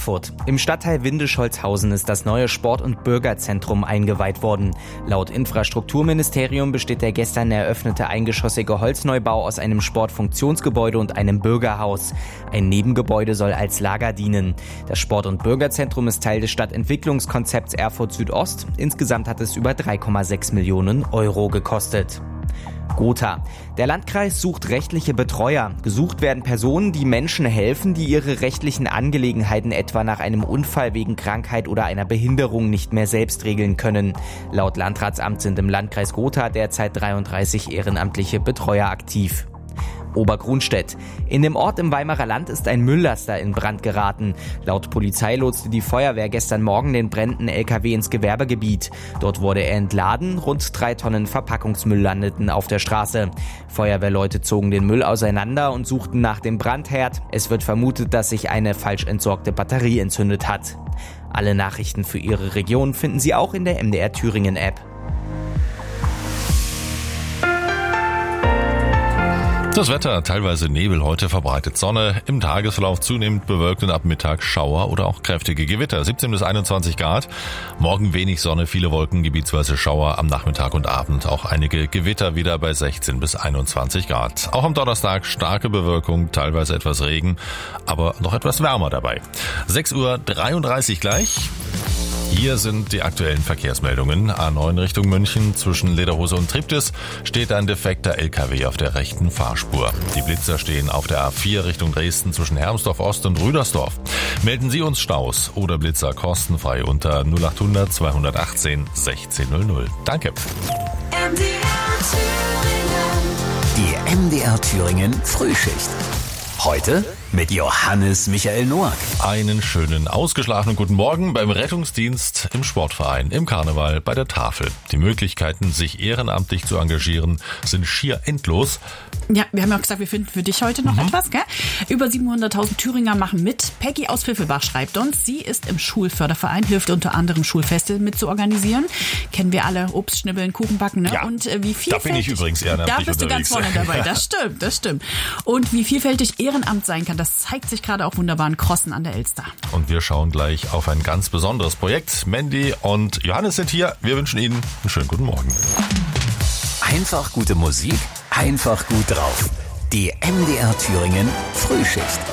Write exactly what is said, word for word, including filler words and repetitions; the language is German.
Erfurt. Im Stadtteil Windischholzhausen ist das neue Sport- und Bürgerzentrum eingeweiht worden. Laut Infrastrukturministerium besteht der gestern eröffnete eingeschossige Holzneubau aus einem Sportfunktionsgebäude und einem Bürgerhaus. Ein Nebengebäude soll als Lager dienen. Das Sport- und Bürgerzentrum ist Teil des Stadtentwicklungskonzepts Erfurt Südost. Insgesamt hat es über drei Komma sechs Millionen Euro gekostet. Gotha. Der Landkreis sucht rechtliche Betreuer. Gesucht werden Personen, die Menschen helfen, die ihre rechtlichen Angelegenheiten etwa nach einem Unfall wegen Krankheit oder einer Behinderung nicht mehr selbst regeln können. Laut Landratsamt sind im Landkreis Gotha derzeit dreiunddreißig ehrenamtliche Betreuer aktiv. Obergrunstedt. In dem Ort im Weimarer Land ist ein Mülllaster in Brand geraten. Laut Polizei lotste die Feuerwehr gestern Morgen den brennenden L K W ins Gewerbegebiet. Dort wurde er entladen, rund drei Tonnen Verpackungsmüll landeten auf der Straße. Feuerwehrleute zogen den Müll auseinander und suchten nach dem Brandherd. Es wird vermutet, dass sich eine falsch entsorgte Batterie entzündet hat. Alle Nachrichten für Ihre Region finden Sie auch in der M D R Thüringen App. Das Wetter, teilweise Nebel, heute verbreitet Sonne, im Tagesverlauf zunehmend bewölkt und ab Mittag Schauer oder auch kräftige Gewitter, siebzehn bis einundzwanzig Grad. Morgen wenig Sonne, viele Wolken, gebietsweise Schauer, am Nachmittag und Abend auch einige Gewitter wieder bei sechzehn bis einundzwanzig Grad. Auch am Donnerstag starke Bewölkung, teilweise etwas Regen, aber noch etwas wärmer dabei. sechs Uhr dreiunddreißig gleich. Hier sind die aktuellen Verkehrsmeldungen. A neun Richtung München zwischen Lederhose und Triptis steht ein defekter L K W auf der rechten Fahrspur. Die Blitzer stehen auf der A vier Richtung Dresden zwischen Hermsdorf Ost und Rüdersdorf. Melden Sie uns Staus oder Blitzer kostenfrei unter null achthundert zweihundertachtzehn sechzehn null null. Danke. Die M D R Thüringen Frühschicht. Heute mit Johannes Michael Noack. Einen schönen, ausgeschlafenen guten Morgen beim Rettungsdienst, im Sportverein, im Karneval, bei der Tafel. Die Möglichkeiten, sich ehrenamtlich zu engagieren, sind schier endlos. Ja, wir haben ja auch gesagt, wir finden für dich heute noch mhm. etwas, gell? Über siebenhunderttausend Thüringer machen mit. Peggy aus Pfiffelbach schreibt uns, sie ist im Schulförderverein, hilft unter anderem Schulfeste mit zu organisieren. Kennen wir alle, Obst schnibbeln, Kuchen backen, ne? Ja, und äh, wie vielfältig, da bin ich übrigens ehrenamtlich Da bist unterwegs. Du ganz vorne dabei, das stimmt, das stimmt. Und wie vielfältig Ehrenamt sein kann, das zeigt sich gerade auch wunderbar in Crossen an der Elster. Und wir schauen gleich auf ein ganz besonderes Projekt. Mandy und Johannes sind hier. Wir wünschen Ihnen einen schönen guten Morgen. Einfach gute Musik, einfach gut drauf. Die M D R Thüringen Frühschicht.